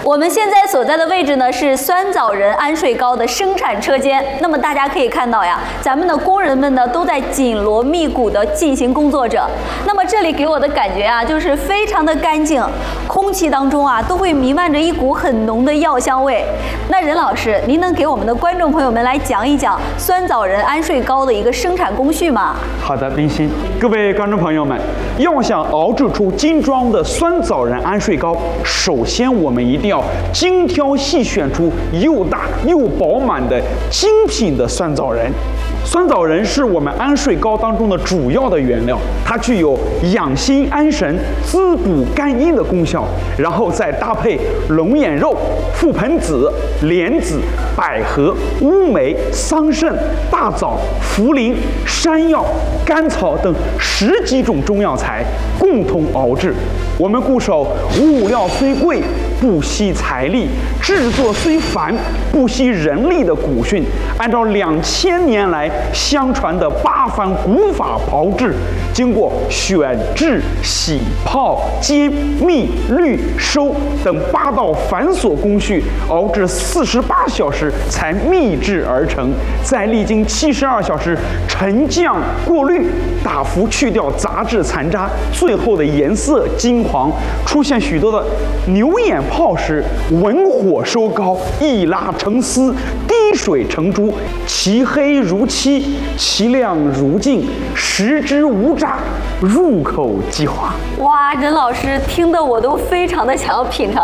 我们现在所在的位置呢是酸枣仁安睡糕的生产车间。那么大家可以看到呀，咱们的工人们呢都在紧锣密鼓地进行工作着。那么这里给我的感觉啊，就是非常的干净，空气当中啊都会弥漫着一股很浓的药香味。那任老师，您能给我们的观众朋友们来讲一讲酸枣仁安睡糕的一个生产工序吗？ 好的，冰心，各位观众朋友们，要想熬制出精装的酸枣仁安睡糕，首先我们一定要精挑细选出又大又饱满的精品的酸枣仁。酸枣仁是我们安睡糕当中的主要的原料，它具有养心安神、滋补肝阴的功效，然后再搭配龙眼肉、覆盆子、莲子、百合、乌梅、桑葚、大枣、茯苓、山药、甘草等10几种中药材共同熬制。我们固守物料虽贵，不惜财力；制作虽繁，不惜人力的古训，按照2000年来相传的8番古法炮制，经过选制、洗、泡、煎、蜜、滤、收等8道繁琐工序，熬制48小时才秘制而成，再历经72小时沉降过滤，大幅去掉杂质残渣，最后的颜色金黄，出现许多的牛眼泡时，文火收高，一拉成丝，滴水成珠，其黑如漆，其亮如镜，食之无渣，入口即化。 哇，任老师听得我都非常的想要品尝。